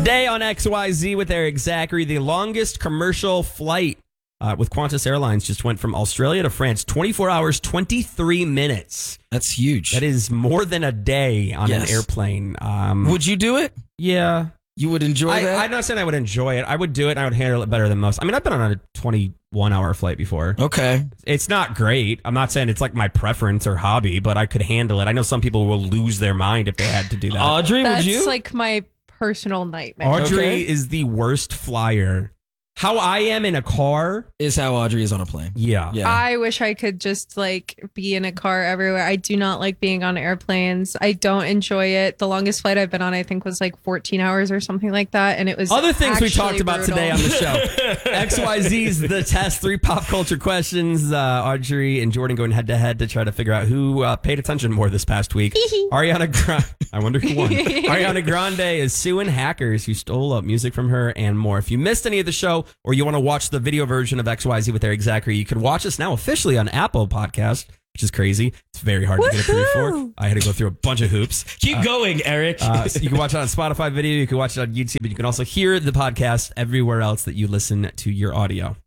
Today on XYZ with Eric Zachary, the longest commercial flight with Qantas Airlines just went from Australia to France. 24 hours, 23 minutes. That's huge. That is more than a day on an airplane. Would you do it? Yeah. You would enjoy that? I'm not saying I would enjoy it. I would do it and I would handle it better than most. I mean, I've been on a 21-hour flight before. Okay. It's not great. I'm not saying it's like my preference or hobby, but I could handle it. I know some people will lose their mind if they had to do that. Audrey, would you? That's like my personal nightmare. Audrey is the worst flyer. How I am in a car is how Audrey is on a plane. Yeah. I wish I could just like be in a car everywhere. I do not like being on airplanes. I don't enjoy it. The longest flight I've been on, I think, was like 14 hours or something like that. And it was other things we talked about brutal. today on the show. XYZ's The Test, 3 pop culture questions. Audrey and Jordan going head to head to try to figure out who paid attention more this past week. Ariana Grande. I wonder who won. Ariana Grande is suing hackers who stole up music from her and more. If you missed any of the show, or you want to watch the video version of XYZ with Eric Zachary, you can watch us now officially on Apple Podcast, which is crazy. It's very hard to get approved for. I had to go through a bunch of hoops. Keep going, Eric. So you can watch it on Spotify video. You can watch it on YouTube, but you can also hear the podcast everywhere else that you listen to your audio.